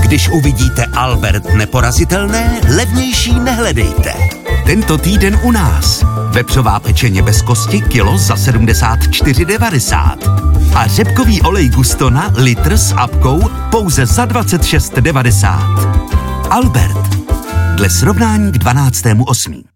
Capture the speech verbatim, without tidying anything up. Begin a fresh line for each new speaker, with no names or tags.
Když uvidíte Albert neporazitelné, levnější nehledejte. Tento týden u nás. Vepřová pečeně bez kosti kilo za sedmdesát čtyři devadesát. A řepkový olej Gustona litr s apkou pouze za dvacet šest devadesát. Albert. Dle srovnání k dvanáctému osmého